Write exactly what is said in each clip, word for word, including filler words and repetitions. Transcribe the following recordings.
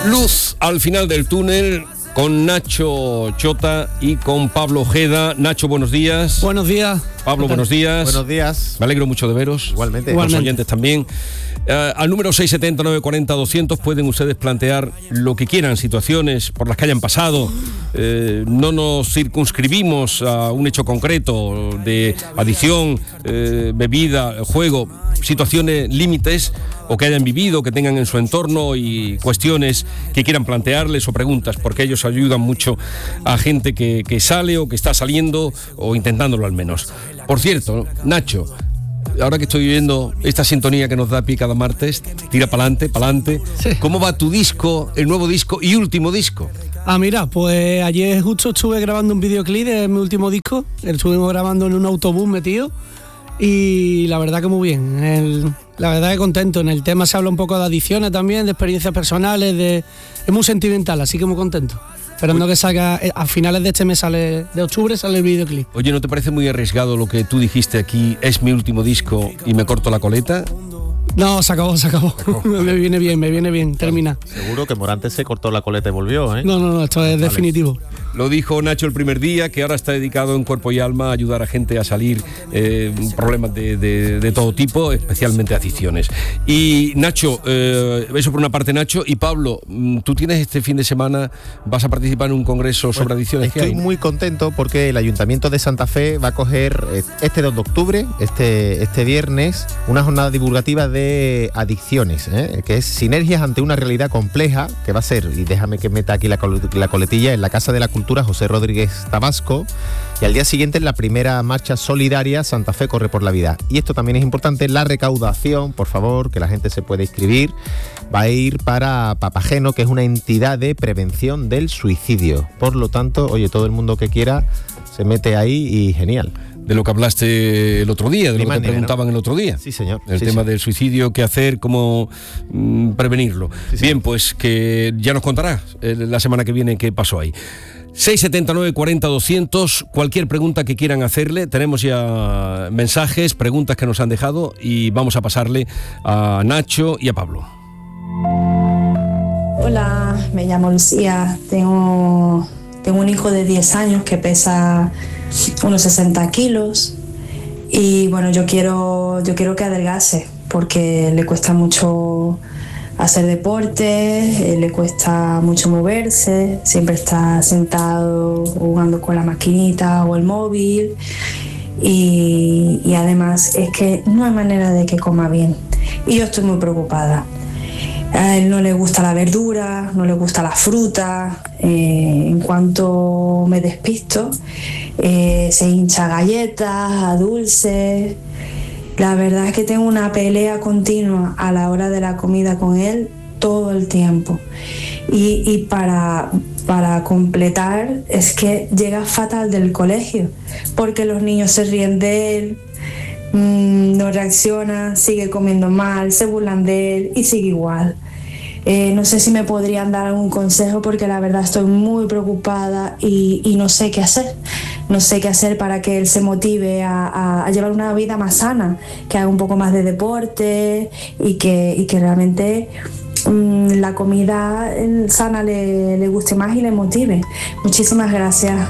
Luz al final del túnel con Nacho Chota y con Pablo Ojeda. Nacho, buenos días. Buenos días. Pablo, buenos días. Buenos días. Me alegro mucho de veros. Igualmente. Igualmente. Los oyentes también. Uh, al número seis siete nueve cuatro cero doscientos pueden ustedes plantear lo que quieran, situaciones por las que hayan pasado. Eh, no nos circunscribimos a un hecho concreto de adicción, eh, bebida, juego, situaciones límites o que hayan vivido, que tengan en su entorno y cuestiones que quieran plantearles o preguntas, porque ellos ayudan mucho a gente que, que sale o que está saliendo o intentándolo al menos. Por cierto, Nacho, ahora que estoy viendo esta sintonía que nos da pie cada martes, tira pa'lante, pa'lante. Sí. ¿Cómo va tu disco, el nuevo disco y último disco? Ah, mira, pues ayer justo estuve grabando un videoclip de mi último disco. Estuvimos grabando en un autobús metido y la verdad que muy bien. El, la verdad que contento. En el tema se habla un poco de adicciones también, de experiencias personales, de, es muy sentimental, así que muy contento. Esperando que salga, a finales de este mes, sale, de octubre, sale el videoclip. Oye, ¿no te parece muy arriesgado lo que tú dijiste aquí? Es mi último disco y me corto la coleta. No, se acabó, se acabó. me viene bien, me viene bien, termina. Seguro que Morante se cortó la coleta y volvió, ¿eh? No, no, no, esto es vale. Definitivo. Lo dijo Nacho el primer día, que ahora está dedicado en cuerpo y alma a ayudar a gente a salir eh, problemas de, de, de todo tipo, especialmente adicciones. Y Nacho, eh, eso por una parte, Nacho. Y Pablo, tú tienes este fin de semana, vas a participar en un congreso bueno, sobre adicciones. Estoy ¿Qué hay? muy contento porque el Ayuntamiento de Santa Fe va a coger este dos de octubre, este, este viernes, una jornada divulgativa de adicciones, ¿eh? que es Sinergias ante una realidad compleja, que va a ser, y déjame que meta aquí la, la coletilla, en la Casa de la Cultura José Rodríguez Tabasco, y al día siguiente en la primera marcha solidaria Santa Fe corre por la vida. Y esto también es importante, la recaudación, por favor, que la gente se puede inscribir, va a ir para Papageno, que es una entidad de prevención del suicidio. Por lo tanto, oye, todo el mundo que quiera se mete ahí y genial. De lo que hablaste el otro día, de Ni lo que te manera, preguntaban ¿no? el otro día. Sí, señor. El sí, tema sí. del suicidio, qué hacer, cómo mmm, prevenirlo. Sí, Bien, pues que ya nos contarás eh, la semana que viene qué pasó ahí. seis siete nueve cuatro cero doscientos, cualquier pregunta que quieran hacerle, tenemos ya mensajes, preguntas que nos han dejado y vamos a pasarle a Nacho y a Pablo. Hola, me llamo Lucía, tengo, tengo un hijo de diez años que pesa unos sesenta kilos y bueno, yo quiero, yo quiero que adelgace porque le cuesta mucho hacer deporte, eh, le cuesta mucho moverse, siempre está sentado jugando con la maquinita o el móvil y, y además es que no hay manera de que coma bien y yo estoy muy preocupada. A él no le gusta la verdura, no le gusta la fruta, eh, en cuanto me despisto eh, se hincha a galletas, a dulces. La verdad es que tengo una pelea continua a la hora de la comida con él todo el tiempo. Y, y para, para completar, es que llega fatal del colegio, porque los niños se ríen de él, mmm, no reacciona, sigue comiendo mal, se burlan de él y sigue igual. Eh, no sé si me podrían dar algún consejo porque la verdad estoy muy preocupada y, y no sé qué hacer. No sé qué hacer para que él se motive a, a, a llevar una vida más sana, que haga un poco más de deporte y que, y que realmente mmm, la comida sana le, le guste más y le motive. Muchísimas gracias.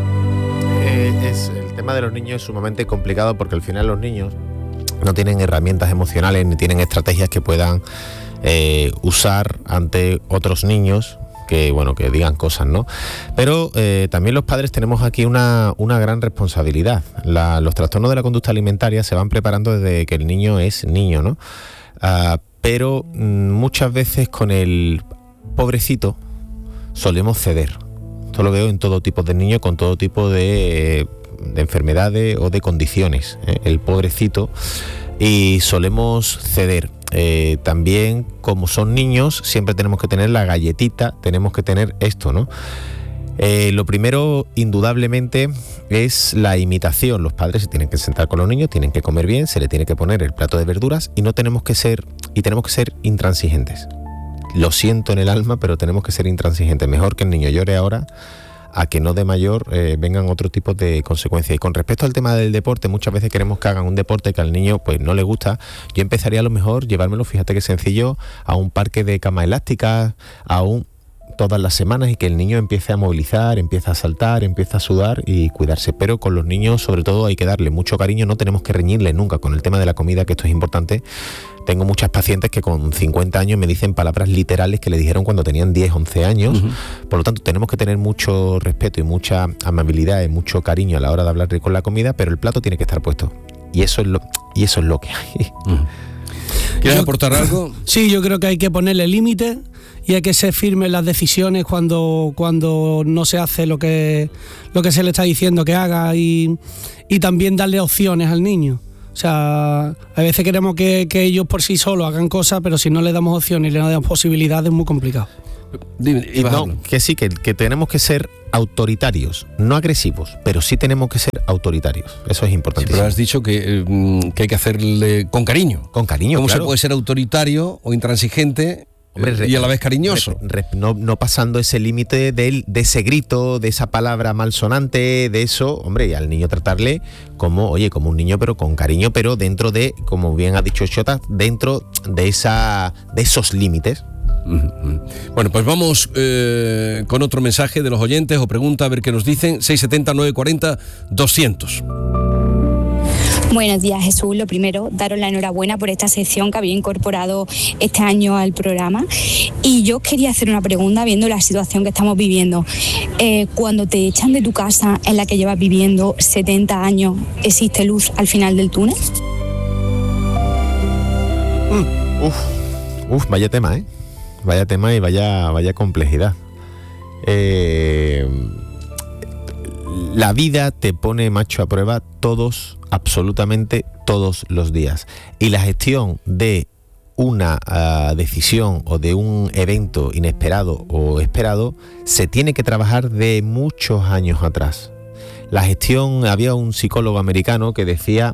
Eh, es, el tema de los niños es sumamente complicado porque al final los niños no tienen herramientas emocionales ni tienen estrategias que puedan Eh, usar ante otros niños que bueno que digan cosas, ¿no? Pero eh, también los padres tenemos aquí una, una gran responsabilidad. La, los trastornos de la conducta alimentaria se van preparando desde que el niño es niño, ¿no? Uh, pero mm, muchas veces con el pobrecito solemos ceder. Esto lo veo en todo tipo de niños con todo tipo de, de enfermedades o de condiciones, ¿eh? El pobrecito, y solemos ceder. Eh, también, como son niños, siempre tenemos que tener la galletita, tenemos que tener esto, ¿no? Eh, lo primero, indudablemente, es la imitación. Los padres se tienen que sentar con los niños, tienen que comer bien, se le tiene que poner el plato de verduras y no tenemos que ser, y tenemos que ser intransigentes. Lo siento en el alma, pero tenemos que ser intransigentes. Mejor que el niño llore ahora a que no de mayor eh, vengan otro tipo de consecuencias. Y con respecto al tema del deporte, muchas veces queremos que hagan un deporte que al niño pues no le gusta. Yo empezaría a lo mejor llevármelo, fíjate qué sencillo, a un parque de camas elásticas, a un todas las semanas, y que el niño empiece a movilizar, empiece a saltar, empiece a sudar y cuidarse. Pero con los niños sobre todo hay que darle mucho cariño, no tenemos que reñirle nunca con el tema de la comida, que esto es importante. Tengo muchas pacientes que con cincuenta años me dicen palabras literales que le dijeron cuando tenían diez, once años. Uh-huh. Por lo tanto, tenemos que tener mucho respeto y mucha amabilidad y mucho cariño a la hora de hablarle con la comida, pero el plato tiene que estar puesto. Y eso es lo, y eso es lo que hay. Uh-huh. ¿Quieres yo, aportar algo? Sí, yo creo que hay que ponerle límites y hay que ser firme en las decisiones cuando, cuando no se hace lo que, lo que se le está diciendo que haga, y, y también darle opciones al niño. O sea, a veces queremos que, que ellos por sí solos hagan cosas, pero si no le damos opciones y le damos posibilidades es muy complicado. Dime, y no, que sí, que, que tenemos que ser autoritarios, no agresivos, pero sí tenemos que ser autoritarios. Eso es importante. Sí, pero has dicho que, eh, que hay que hacerle con cariño. Con cariño, ¿Cómo claro. se puede ser autoritario o intransigente? Hombre, y a la vez cariñoso. Re, re, no, no pasando ese límite de, de ese grito, de esa palabra malsonante, de eso, hombre, y al niño tratarle como, oye, como un niño, pero con cariño, pero dentro de, como bien ha dicho Xota, dentro de esa, de esos límites. Bueno, pues vamos eh, con otro mensaje de los oyentes o pregunta, a ver qué nos dicen. seis siete cero, nueve cuatro cero, doscientos. Buenos días, Jesús. Lo primero, daros la enhorabuena por esta sección que había incorporado este año al programa. Y yo quería hacer una pregunta, viendo la situación que estamos viviendo. Eh, cuando te echan de tu casa en la que llevas viviendo setenta años, ¿existe luz al final del túnel? Mm, uf, uf, vaya tema, ¿eh? Vaya tema y vaya, vaya complejidad. Eh, la vida te pone, macho, a prueba todos, absolutamente todos los días. Y la gestión de una uh, decisión o de un evento inesperado o esperado se tiene que trabajar de muchos años atrás. La gestión, había un psicólogo americano que decía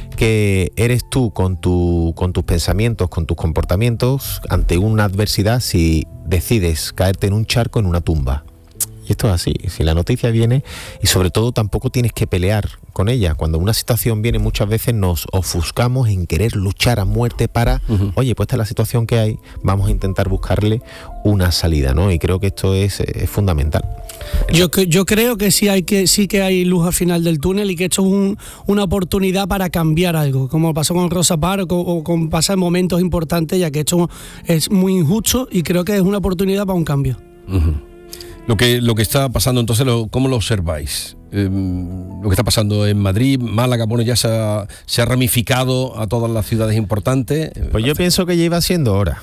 que eres tú con, tu, con tus pensamientos, con tus comportamientos ante una adversidad, si decides caerte en un charco, en una tumba. Y esto es así, si la noticia viene, y sobre todo tampoco tienes que pelear con ella. Cuando una situación viene, muchas veces nos ofuscamos en querer luchar a muerte para, uh-huh. oye, pues esta es la situación que hay, vamos a intentar buscarle una salida, ¿no? Y creo que esto es, es fundamental. Yo, yo creo que sí, hay que sí que hay luz al final del túnel, y que esto es un, una oportunidad para cambiar algo, como pasó con Rosa Parks o, o con pasar momentos importantes, ya que esto es muy injusto y creo que es una oportunidad para un cambio. Uh-huh. Lo que, lo que está pasando entonces, lo, ¿cómo lo observáis? Eh, lo que está pasando en Madrid, Málaga, bueno, ya se ha, se ha ramificado a todas las ciudades importantes. Pues yo pienso que ya iba siendo hora.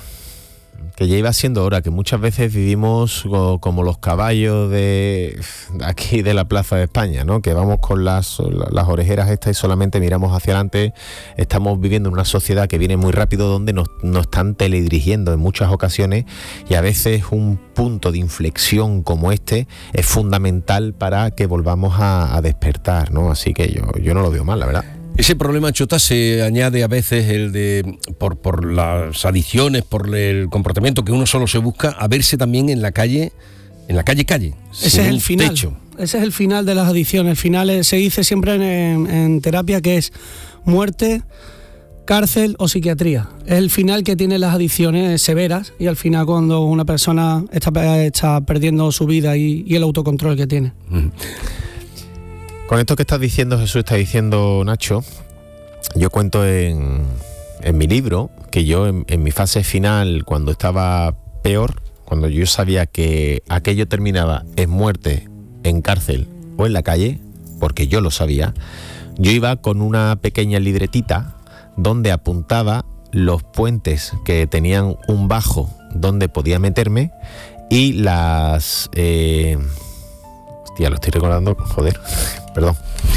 Que ya iba siendo hora, que muchas veces vivimos como los caballos de aquí de la Plaza de España, ¿no? Que vamos con las, las orejeras estas y solamente miramos hacia adelante. Estamos viviendo en una sociedad que viene muy rápido, donde nos, nos están teledirigiendo en muchas ocasiones, y a veces un punto de inflexión como este es fundamental para que volvamos a, a despertar, ¿no? Así que yo, yo no lo veo mal, la verdad. Ese problema, Xota, se añade a veces el de por, por las adicciones, por el comportamiento que uno solo se busca, a verse también en la calle, en la calle calle. Ese es el final. Techo. Ese es el final de las adicciones. El final es, se dice siempre en, en, en terapia, que es muerte, cárcel o psiquiatría. Es el final que tienen las adicciones severas, y al final cuando una persona está, está perdiendo su vida y, y el autocontrol que tiene. Mm. Con esto que estás diciendo, Jesús, está diciendo Nacho, yo cuento en, en mi libro que yo en, en mi fase final, cuando estaba peor, cuando yo sabía que aquello terminaba en muerte, en cárcel o en la calle, porque yo lo sabía, yo iba con una pequeña libretita donde apuntaba los puentes que tenían un bajo donde podía meterme y las... Eh, hostia, lo estoy recordando, joder, perdón.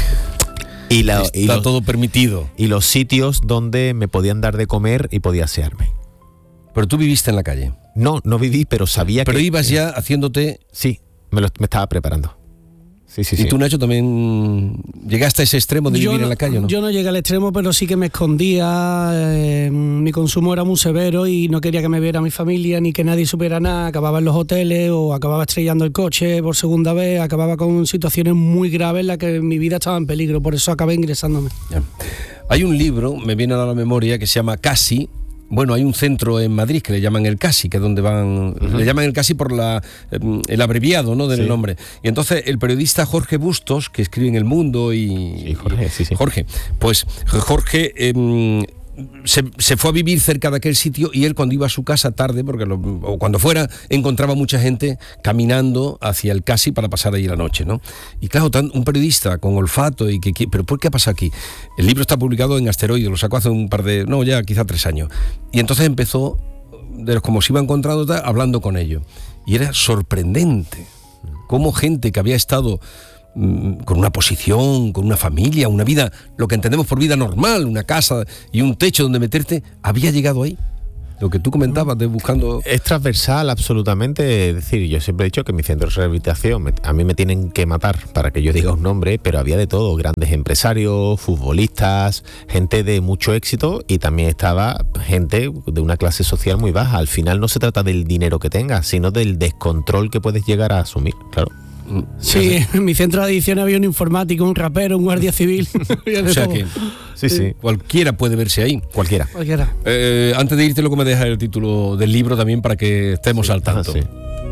Y la, Está y los, todo permitido. Y los sitios donde me podían dar de comer y podía asearme. Pero tú viviste en la calle. No, no viví, pero sabía pero que... Pero ibas ya haciéndote... Sí, me, lo, me estaba preparando. Sí, sí, ¿Y sí. tú, Nacho, también llegaste a ese extremo de Yo vivir no, en la calle o no? Yo no llegué al extremo, pero sí que me escondía. Eh, mi consumo era muy severo y no quería que me viera mi familia ni que nadie supiera nada. Acababa en los hoteles o acababa estrellando el coche por segunda vez. Acababa con situaciones muy graves en las que mi vida estaba en peligro. Por eso acabé ingresándome. Ya. Hay un libro, me viene a la memoria, que se llama Casi. Bueno, hay un centro en Madrid que le llaman el Casi, que es donde van, uh-huh. le llaman el Casi por la, el abreviado, ¿no?, del sí. nombre. Y entonces el periodista Jorge Bustos, que escribe en El Mundo y... Sí, Jorge, sí, sí. Jorge, pues Jorge... Eh, Se, se fue a vivir cerca de aquel sitio y él, cuando iba a su casa tarde, porque lo, o cuando fuera, encontraba mucha gente caminando hacia el Casi para pasar allí la noche, ¿no? Y claro, tan, un periodista con olfato y que, que... ¿Pero por qué ha pasado aquí? El libro está publicado en Asteroide, lo sacó hace un par de... No, ya quizá tres años. Y entonces empezó, de los como se iba encontrando, hablando con ellos. Y era sorprendente cómo gente que había estado con una posición, con una familia, una vida, lo que entendemos por vida normal, una casa y un techo donde meterte, había llegado ahí. Lo que tú comentabas de buscando... Es transversal absolutamente, es decir, yo siempre he dicho que mi centro de rehabilitación, me, a mí me tienen que matar para que yo diga un nombre, pero había de todo, grandes empresarios, futbolistas, gente de mucho éxito y también estaba gente de una clase social muy baja. Al final no se trata del dinero que tengas, sino del descontrol que puedes llegar a asumir, claro. Sí, en mi centro de adicción había un informático, un rapero, un guardia civil. O sea que sí, sí. cualquiera puede verse ahí. Cualquiera. Cualquiera. Eh, antes de irte, lo que me deja el título del libro también para que estemos sí, al tanto. Ah, sí.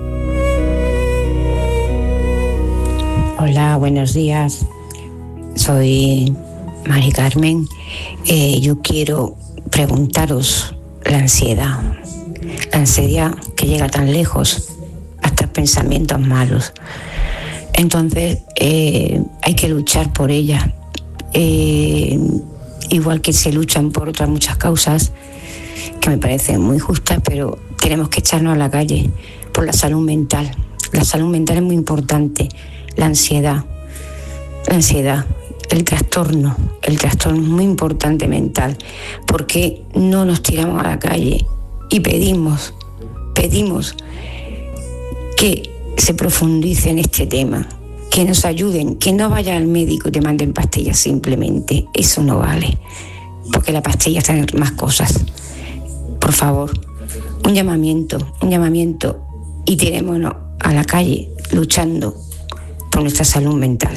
Hola, buenos días. Soy Mari Carmen. Eh, yo quiero preguntaros la ansiedad. La ansiedad que llega tan lejos, hasta pensamientos malos. Entonces eh, hay que luchar por ella, eh, igual que se luchan por otras muchas causas que me parecen muy justas, pero tenemos que echarnos a la calle por la salud mental. La salud mental es muy importante. La ansiedad, la ansiedad, el trastorno, el trastorno es muy importante mental, porque no nos tiramos a la calle y pedimos, pedimos que se profundice en este tema, que nos ayuden, que no vaya al médico y te manden pastillas simplemente. Eso no vale, porque la pastilla está en más cosas. Por favor, un llamamiento, un llamamiento y tirémonos a la calle luchando por nuestra salud mental.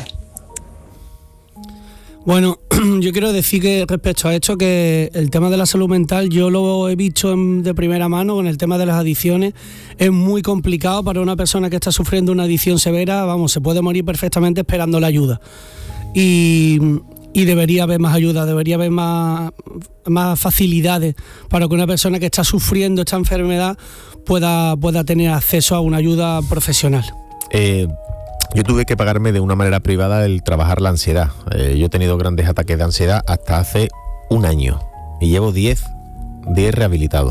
Bueno, yo quiero decir que respecto a esto, que el tema de la salud mental yo lo he visto en, de primera mano con el tema de las adicciones. Es muy complicado para una persona que está sufriendo una adicción severa, vamos, se puede morir perfectamente esperando la ayuda. Y, y debería haber más ayuda, debería haber más, más facilidades para que una persona que está sufriendo esta enfermedad pueda, pueda tener acceso a una ayuda profesional. Eh... Yo tuve que pagarme de una manera privada el trabajar la ansiedad. Eh, yo he tenido grandes ataques de ansiedad hasta hace un año y llevo diez rehabilitados.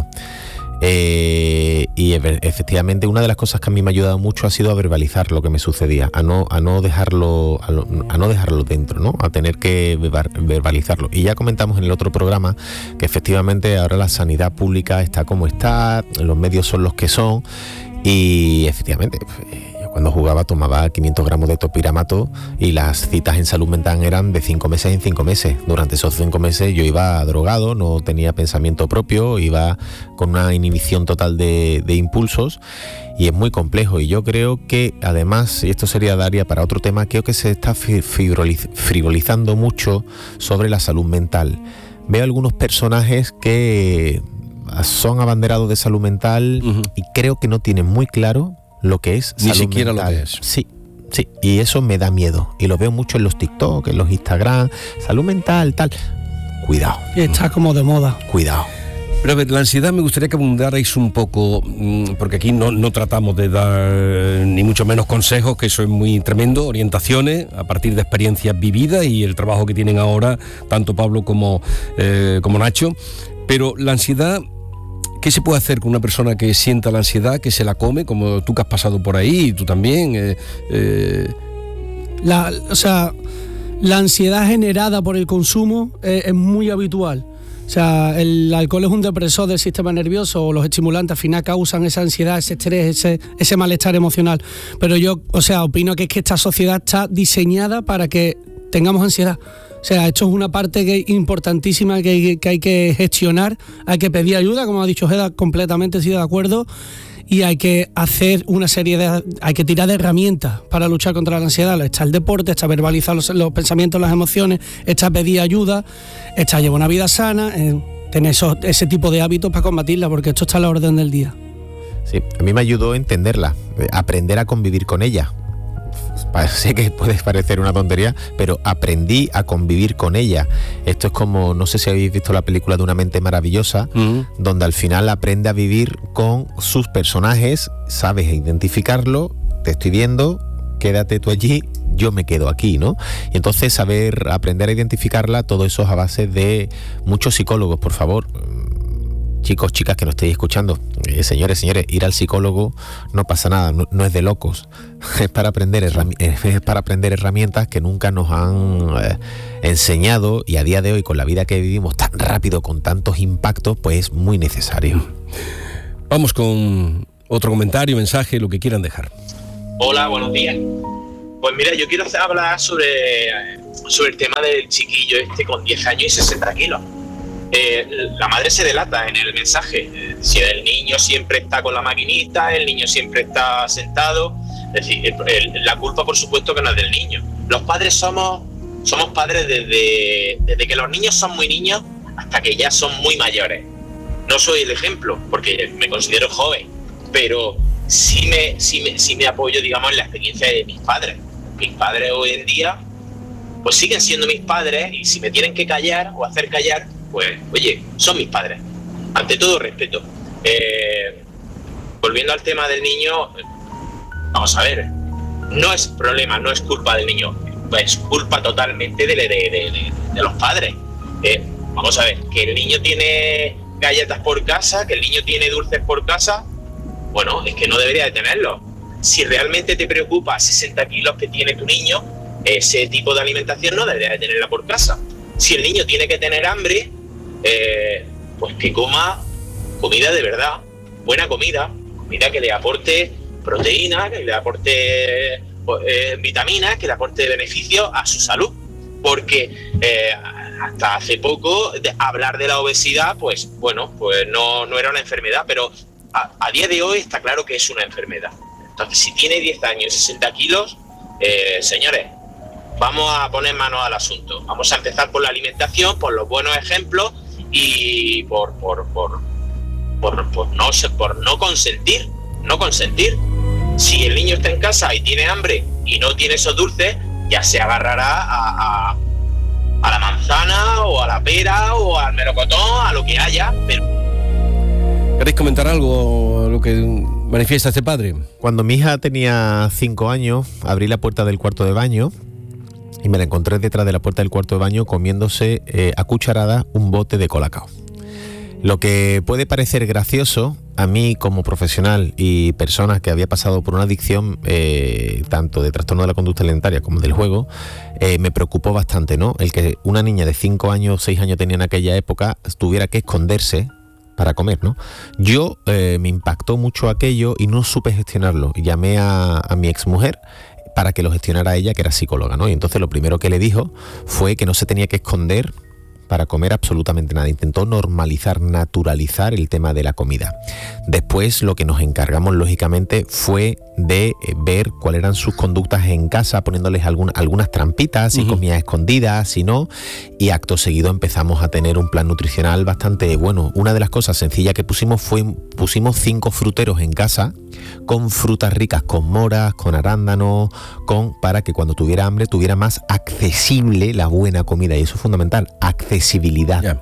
Eh, y efectivamente una de las cosas que a mí me ha ayudado mucho ha sido a verbalizar lo que me sucedía, a no, a no dejarlo a, lo, a no dejarlo dentro, ¿no? A tener que verbalizarlo. Y ya comentamos en el otro programa que efectivamente ahora la sanidad pública está como está, los medios son los que son y efectivamente... Cuando jugaba tomaba quinientos gramos de topiramato y las citas en salud mental eran de cinco meses en cinco meses. Durante esos cinco meses yo iba drogado, no tenía pensamiento propio, iba con una inhibición total de, de impulsos y es muy complejo. Y yo creo que además, y esto sería Daria para otro tema, creo que se está frivolizando mucho sobre la salud mental. Veo algunos personajes que son abanderados de salud mental uh-huh. y creo que no tienen muy claro lo que es ni salud siquiera mental. Lo que es. Sí, sí, y eso me da miedo. Y lo veo mucho en los TikTok, en los Instagram, salud mental, tal. Cuidado. Está como de moda. Cuidado. Pero a ver, la ansiedad me gustaría que abundarais un poco, porque aquí no, no tratamos de dar ni mucho menos consejos, que eso es muy tremendo, orientaciones a partir de experiencias vividas y el trabajo que tienen ahora tanto Pablo como, eh, como Nacho. Pero la ansiedad... ¿Qué se puede hacer con una persona que sienta la ansiedad, que se la come, como tú que has pasado por ahí, y tú también? Eh, eh... La, o sea, la ansiedad generada por el consumo eh, es muy habitual. O sea, el alcohol es un depresor del sistema nervioso, o los estimulantes al final causan esa ansiedad, ese estrés, ese, ese malestar emocional. Pero yo, o sea, opino que es que esta sociedad está diseñada para que tengamos ansiedad. O sea, esto es una parte que importantísima que hay, que hay que gestionar, hay que pedir ayuda, como ha dicho Geda, completamente estoy de acuerdo, y hay que hacer una serie de... hay que tirar de herramientas para luchar contra la ansiedad. Está el deporte, está verbalizar los, los pensamientos, las emociones, está pedir ayuda, está llevar una vida sana, eh, tener esos, ese tipo de hábitos para combatirla, porque esto está a la orden del día. Sí, a mí me ayudó a entenderla, aprender a convivir con ella. Sé que puede parecer una tontería, pero aprendí a convivir con ella. Esto es como, no sé si habéis visto la película de Una mente maravillosa, uh-huh. donde al final aprende a vivir con sus personajes, sabes identificarlo, te estoy viendo, quédate tú allí, yo me quedo aquí, ¿no? Y entonces saber, aprender a identificarla, todo eso es a base de muchos psicólogos, por favor. Chicos, chicas que nos estéis escuchando, eh, señores, señores, ir al psicólogo no pasa nada, no, no es de locos, es para aprender herrami- es para aprender herramientas que nunca nos han eh, enseñado, y a día de hoy, con la vida que vivimos tan rápido, con tantos impactos, pues es muy necesario. Vamos con otro comentario, mensaje, lo que quieran dejar. Hola, buenos días. Pues mira, yo quiero hablar sobre, sobre el tema del chiquillo este con diez años y sesenta kilos. Eh, la madre se delata en el mensaje. Eh, si el niño siempre está con la maquinita, el niño siempre está sentado, es decir, el, el, la culpa por supuesto que no es del niño. Los padres somos somos padres desde, desde que los niños son muy niños hasta que ya son muy mayores. No soy el ejemplo porque me considero joven, pero sí me, sí me, sí me apoyo, digamos, en la experiencia de mis padres. Mis padres hoy en día pues siguen siendo mis padres, y si me tienen que callar o hacer callar, pues, oye, son mis padres. Ante todo, respeto. Eh, volviendo al tema del niño, vamos a ver, no es problema, no es culpa del niño, es culpa totalmente de, de, de, de, de los padres. Eh, vamos a ver, que el niño tiene galletas por casa, que el niño tiene dulces por casa, bueno, es que no debería de tenerlo. Si realmente te preocupa sesenta kilos que tiene tu niño, ese tipo de alimentación no debería de tenerla por casa. Si el niño tiene que tener hambre, eh, pues que coma comida de verdad, buena comida, comida que le aporte proteína, que le aporte eh, vitaminas, que le aporte beneficio a su salud. Porque eh, hasta hace poco de hablar de la obesidad, pues bueno, pues no, no era una enfermedad, pero a, a día de hoy está claro que es una enfermedad. Entonces, si tiene diez años y sesenta kilos, eh, señores, vamos a poner mano al asunto. Vamos a empezar por la alimentación, por los buenos ejemplos y por por por por, por no por no consentir, no consentir. Si el niño está en casa y tiene hambre y no tiene esos dulces, ya se agarrará a, a, a la manzana o a la pera o al melocotón, a lo que haya. Pero... ¿Queréis comentar algo, lo que manifiesta este padre? Cuando mi hija tenía cinco años, abrí la puerta del cuarto de baño y me la encontré detrás de la puerta del cuarto de baño comiéndose eh, a cucharada un bote de Colacao. Lo que puede parecer gracioso, a mí como profesional y persona que había pasado por una adicción, eh, tanto de trastorno de la conducta alimentaria como del juego, eh, me preocupó bastante, ¿no? El que una niña de cinco años, seis años tenía en aquella época, tuviera que esconderse para comer, ¿no? Yo eh, me impactó mucho aquello y no supe gestionarlo. Llamé a, a mi exmujer para que lo gestionara ella, que era psicóloga, ¿no? Y entonces lo primero que le dijo fue que no se tenía que esconder para comer absolutamente nada. Intentó normalizar, naturalizar el tema de la comida. Después lo que nos encargamos lógicamente fue de ver cuáles eran sus conductas en casa, poniéndoles algún, algunas trampitas, si uh-huh. comía escondidas, si no, y acto seguido empezamos a tener un plan nutricional bastante bueno. Una de las cosas sencillas que pusimos fue, pusimos cinco fruteros en casa, con frutas ricas, con moras, con arándanos, con, para que cuando tuviera hambre tuviera más accesible la buena comida, y eso es fundamental, accesibilidad. Yeah.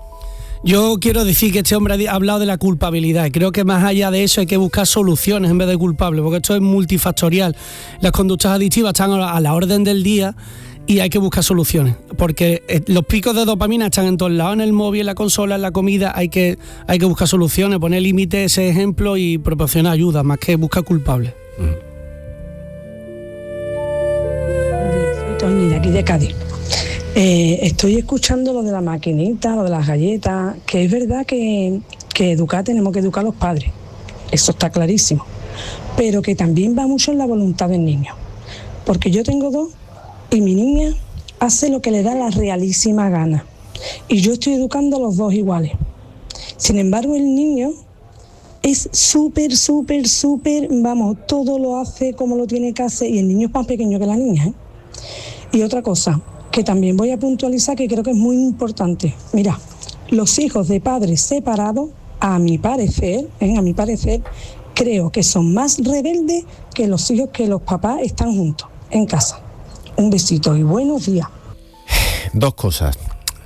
Yo quiero decir que este hombre ha hablado de la culpabilidad, y creo que más allá de eso hay que buscar soluciones en vez de culpables, porque esto es multifactorial. Las conductas adictivas están a la orden del día y hay que buscar soluciones, porque los picos de dopamina están en todos lados, en el móvil, en la consola, en la comida. Hay que, hay que buscar soluciones, poner límites, ese ejemplo y proporcionar ayuda, más que buscar culpables. Mm. Soy Toñi, de aquí de Cádiz. Eh, estoy escuchando lo de la maquinita, lo de las galletas, que es verdad que, que educar, tenemos que educar a los padres, eso está clarísimo, pero que también va mucho en la voluntad del niño, porque yo tengo dos y mi niña hace lo que le da la realísima gana y yo estoy educando a los dos iguales. Sin embargo, el niño es súper, súper, súper, vamos, todo lo hace como lo tiene que hacer y el niño es más pequeño que la niña, ¿eh? Y otra cosa que también voy a puntualizar, que creo que es muy importante. Mira, los hijos de padres separados, a mi parecer, ¿eh? a mi parecer, creo que son más rebeldes que los hijos que los papás están juntos en casa. Un besito y buenos días. Dos cosas.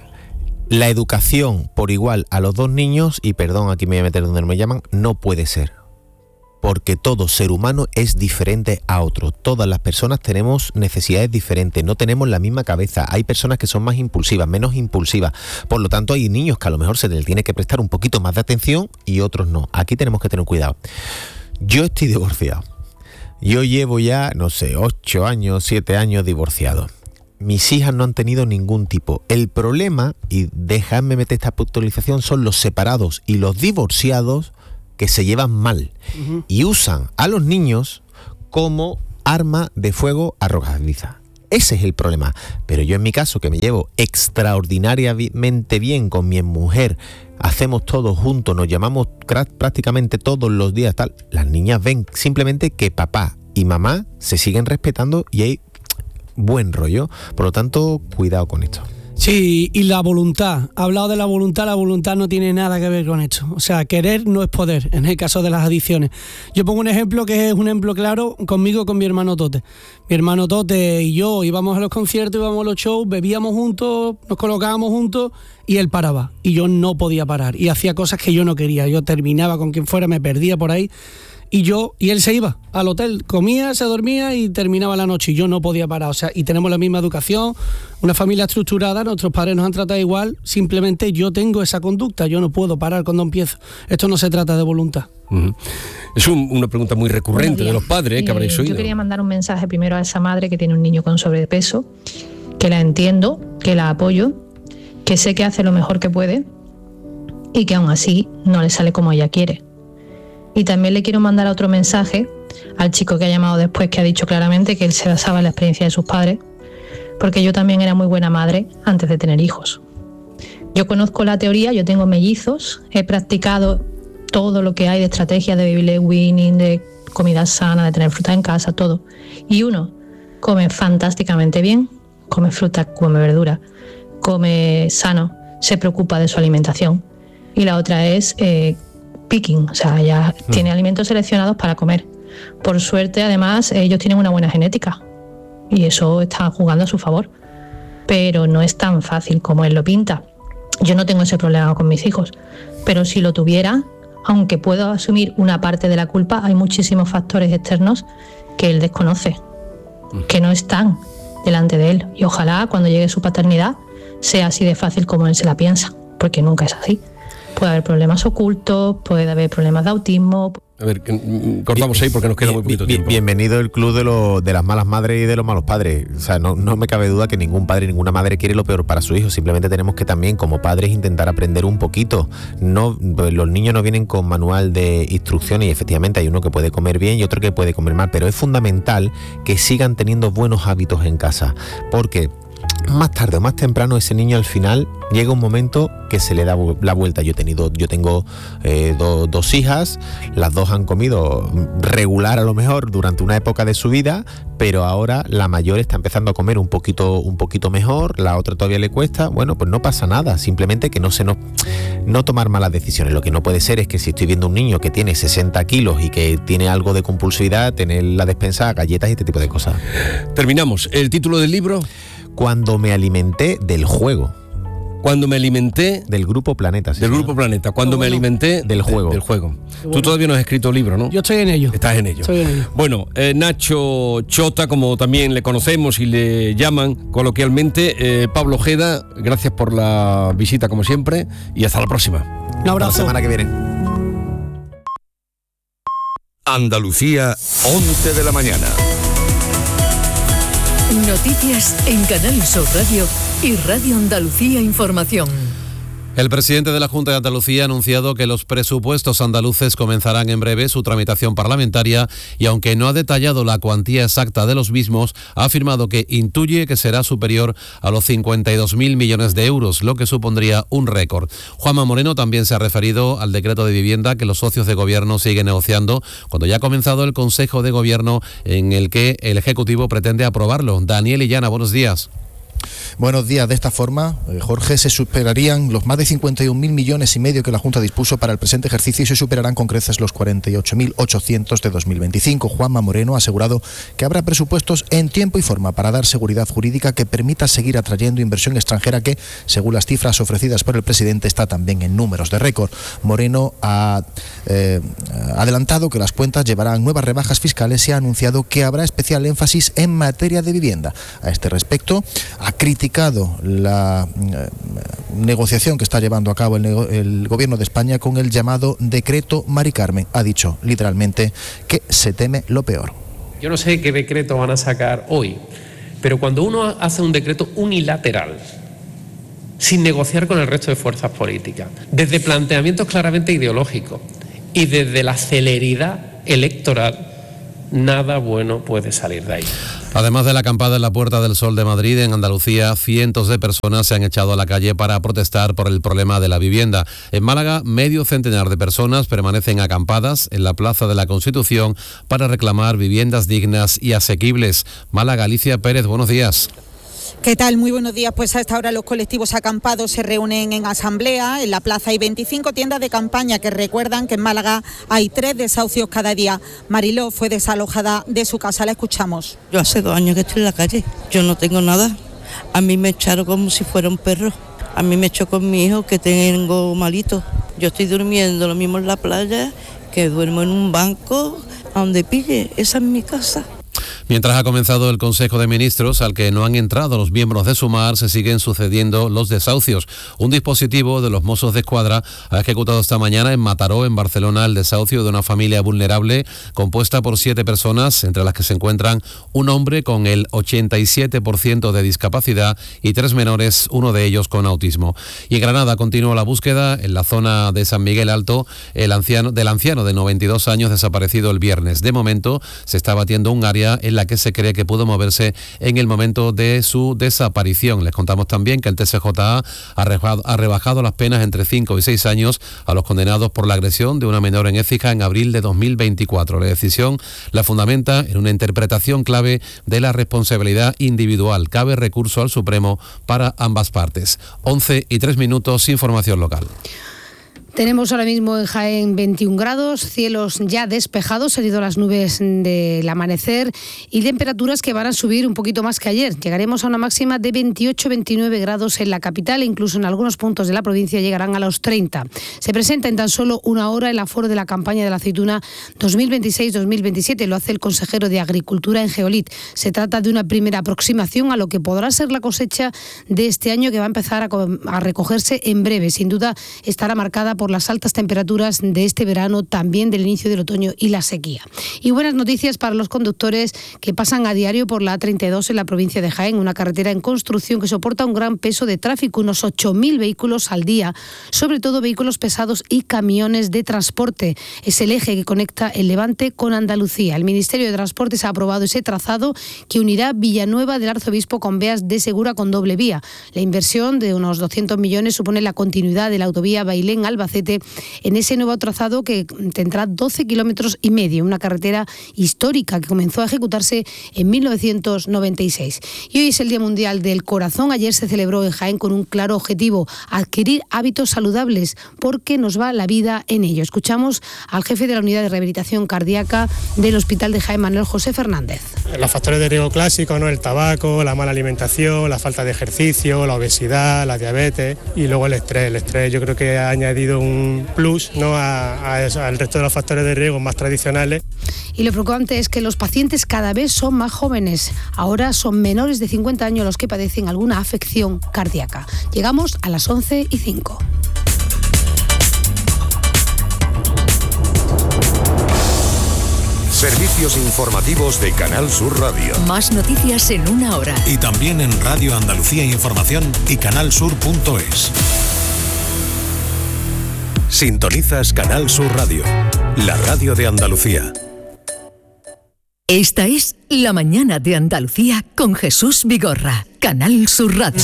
La educación por igual a los dos niños, y perdón, aquí me voy a meter donde me llaman, no puede ser. Porque todo ser humano es diferente a otro. Todas las personas tenemos necesidades diferentes, no tenemos la misma cabeza. Hay personas que son más impulsivas, menos impulsivas. Por lo tanto, hay niños que a lo mejor se les tiene que prestar un poquito más de atención y otros no. Aquí tenemos que tener cuidado. Yo estoy divorciado. Yo llevo ya, no sé, ocho años, siete años divorciado. Mis hijas no han tenido ningún tipo. El problema, y déjame meter esta puntualización, son los separados y los divorciados que se llevan mal uh-huh. y usan a los niños como arma de fuego arrojadiza. Ese es el problema. Pero yo en mi caso, que me llevo extraordinariamente bien con mi mujer, hacemos todo juntos, nos llamamos prácticamente todos los días, tal. Las niñas ven simplemente que papá y mamá se siguen respetando y hay buen rollo. Por lo tanto, cuidado con esto. Sí, y la voluntad. Ha hablado de la voluntad, la voluntad no tiene nada que ver con esto. O sea, querer no es poder, en el caso de las adicciones. Yo pongo un ejemplo que es un ejemplo claro conmigo, con mi hermano Tote. Mi hermano Tote y yo íbamos a los conciertos, íbamos a los shows, bebíamos juntos, nos colocábamos juntos y él paraba. Y yo no podía parar. Y hacía cosas que yo no quería. Yo terminaba con quien fuera, me perdía por ahí. Y yo, y él se iba al hotel, comía, se dormía y terminaba la noche y yo no podía parar. O sea, y tenemos la misma educación, una familia estructurada, nuestros padres nos han tratado igual, simplemente yo tengo esa conducta, yo no puedo parar cuando empiezo. Esto no se trata de voluntad. Uh-huh. Es un, una pregunta muy recurrente de los padres, ¿eh? Que habréis oído. Yo quería mandar un mensaje primero a esa madre que tiene un niño con sobrepeso, que la entiendo, que la apoyo, que sé que hace lo mejor que puede y que aún así no le sale como ella quiere. Y también le quiero mandar otro mensaje al chico que ha llamado después, que ha dicho claramente que él se basaba en la experiencia de sus padres, porque yo también era muy buena madre antes de tener hijos. Yo conozco la teoría, yo tengo mellizos, he practicado todo lo que hay de estrategias de baby led weaning, de comida sana, de tener fruta en casa, todo. Y uno come fantásticamente bien, come fruta, come verdura, come sano, se preocupa de su alimentación. Y la otra es eh, picking, o sea, ella mm. tiene alimentos seleccionados para comer. Por suerte, además, ellos tienen una buena genética y eso está jugando a su favor. Pero no es tan fácil como él lo pinta. Yo no tengo ese problema con mis hijos, pero si lo tuviera, aunque puedo asumir una parte de la culpa, hay muchísimos factores externos que él desconoce, mm. que no están delante de él. Y ojalá cuando llegue su paternidad sea así de fácil como él se la piensa, porque nunca es así. Puede haber problemas ocultos, puede haber problemas de autismo. A ver, cortamos ahí porque nos queda muy poquito bien, tiempo. Bienvenido el club de, lo, de las malas madres y de los malos padres. O sea, no, no me cabe duda que ningún padre, ninguna madre quiere lo peor para su hijo. Simplemente tenemos que también, como padres, intentar aprender un poquito. No, los niños no vienen con manual de instrucciones y efectivamente hay uno que puede comer bien y otro que puede comer mal. Pero es fundamental que sigan teniendo buenos hábitos en casa. Porque más tarde o más temprano ese niño al final llega un momento que se le da la vuelta. Yo he tenido, yo tengo eh, do, dos hijas, las dos han comido regular a lo mejor durante una época de su vida, pero ahora la mayor está empezando a comer un poquito, un poquito mejor, la otra todavía le cuesta. Bueno, pues no pasa nada, simplemente que no se nos, no tomar malas decisiones. Lo que no puede ser es que si estoy viendo un niño que tiene sesenta kilos y que tiene algo de compulsividad, tener la despensa, galletas y este tipo de cosas. Terminamos. ¿El título del libro? Cuando me alimenté del juego. Cuando me alimenté... Del Grupo Planeta. Del Grupo Planeta. Cuando me alimenté... Del juego. De, del juego. Tú todavía no has escrito libro, ¿no? Yo estoy en ello. Estás en ello. Estoy en ello. Bueno, eh, Nacho Chota, como también le conocemos y le llaman coloquialmente, eh, Pablo Ojeda, gracias por la visita como siempre y hasta la próxima. Un abrazo. La semana que viene. Andalucía, once de la mañana. Noticias en Canal Sur Radio y Radio Andalucía Información. El presidente de la Junta de Andalucía ha anunciado que los presupuestos andaluces comenzarán en breve su tramitación parlamentaria y aunque no ha detallado la cuantía exacta de los mismos, ha afirmado que intuye que será superior a los cincuenta y dos mil millones de euros, lo que supondría un récord. Juanma Moreno también se ha referido al decreto de vivienda que los socios de gobierno siguen negociando cuando ya ha comenzado el Consejo de Gobierno en el que el Ejecutivo pretende aprobarlo. Daniel Illana, buenos días. Buenos días. De esta forma, Jorge, se superarían los más de cincuenta y un mil millones y medio que la Junta dispuso para el presente ejercicio y se superarán con creces los cuarenta y ocho mil ochocientos de dos mil veinticinco. Juanma Moreno ha asegurado que habrá presupuestos en tiempo y forma para dar seguridad jurídica que permita seguir atrayendo inversión extranjera que, según las cifras ofrecidas por el presidente, está también en números de récord. Moreno ha eh, adelantado que las cuentas llevarán nuevas rebajas fiscales y ha anunciado que habrá especial énfasis en materia de vivienda. A este respecto, ha criticado la eh, negociación que está llevando a cabo el, el Gobierno de España con el llamado decreto Mari Carmen. Ha dicho literalmente que se teme lo peor. Yo no sé qué decreto van a sacar hoy, pero cuando uno hace un decreto unilateral, sin negociar con el resto de fuerzas políticas, desde planteamientos claramente ideológicos y desde la celeridad electoral, nada bueno puede salir de ahí. Además de la acampada en la Puerta del Sol de Madrid, en Andalucía, cientos de personas se han echado a la calle para protestar por el problema de la vivienda. En Málaga, medio centenar de personas permanecen acampadas en la Plaza de la Constitución para reclamar viviendas dignas y asequibles. Málaga, Alicia Pérez, buenos días. ¿Qué tal? Muy buenos días. Pues a esta hora los colectivos acampados se reúnen en asamblea. En la plaza hay veinticinco tiendas de campaña que recuerdan que en Málaga hay tres desahucios cada día. Mariló fue desalojada de su casa. La escuchamos. Yo hace dos años que estoy en la calle. Yo no tengo nada. A mí me echaron como si fuera un perro. A mí me echó con mi hijo que tengo malito. Yo estoy durmiendo lo mismo en la playa que duermo en un banco a donde pille. Esa es mi casa. Mientras ha comenzado el Consejo de Ministros, al que no han entrado los miembros de Sumar, se siguen sucediendo los desahucios. Un dispositivo de los Mossos de Escuadra ha ejecutado esta mañana en Mataró, en Barcelona, el desahucio de una familia vulnerable compuesta por siete personas, entre las que se encuentran un hombre con el ochenta y siete por ciento de discapacidad y tres menores, uno de ellos con autismo. Y en Granada continúa la búsqueda en la zona de San Miguel Alto el anciano, del anciano de noventa y dos años desaparecido el viernes. De momento se está batiendo un área en la que se cree que pudo moverse en el momento de su desaparición. Les contamos también que el T C J A ha rebajado, ha rebajado las penas entre cinco y seis años a los condenados por la agresión de una menor en Écija en abril de dos mil veinticuatro. La decisión la fundamenta en una interpretación clave de la responsabilidad individual. Cabe recurso al Supremo para ambas partes. once y tres minutos, información local. Tenemos ahora mismo en Jaén veintiún grados, cielos ya despejados, han ido las nubes del amanecer y temperaturas que van a subir un poquito más que ayer. Llegaremos a una máxima de veintiocho a veintinueve grados en la capital e incluso en algunos puntos de la provincia llegarán a los treinta. Se presenta en tan solo una hora el aforo de la campaña de la aceituna dos mil veintiséis dos mil veintisiete, lo hace el consejero de Agricultura en Geolit. Se trata de una primera aproximación a lo que podrá ser la cosecha de este año que va a empezar a, a recogerse en breve. Sin duda estará marcada por las altas temperaturas de este verano, también del inicio del otoño y la sequía. Y buenas noticias para los conductores que pasan a diario por la A treinta y dos en la provincia de Jaén, una carretera en construcción que soporta un gran peso de tráfico, unos ocho mil vehículos al día, sobre todo vehículos pesados y camiones de transporte. Es el eje que conecta el Levante con Andalucía. El Ministerio de Transportes ha aprobado ese trazado que unirá Villanueva del Arzobispo con Beas de Segura con doble vía. La inversión de unos doscientos millones supone la continuidad de la autovía Bailén-Albacete en ese nuevo trazado que tendrá doce kilómetros y medio, una carretera histórica que comenzó a ejecutarse en mil novecientos noventa y seis. Y hoy es el Día Mundial del Corazón. Ayer se celebró en Jaén con un claro objetivo: adquirir hábitos saludables, porque nos va la vida en ello. Escuchamos al jefe de la Unidad de Rehabilitación Cardíaca del Hospital de Jaén, Manuel José Fernández. Los factores de riesgo clásicos, ¿no? El tabaco, la mala alimentación, la falta de ejercicio, la obesidad, la diabetes y luego el estrés. El estrés yo creo que ha añadido un plus, ¿no? a, a eso, al resto de los factores de riesgo más tradicionales. Y lo preocupante es que los pacientes cada vez son más jóvenes. Ahora son menores de cincuenta años los que padecen alguna afección cardíaca. Llegamos a las once y cinco. Servicios informativos de Canal Sur Radio. Más noticias en una hora. Y también en Radio Andalucía Información y canalsur punto es. Sintonizas Canal Sur Radio, la radio de Andalucía. Esta es La Mañana de Andalucía con Jesús Vigorra, Canal Sur Radio.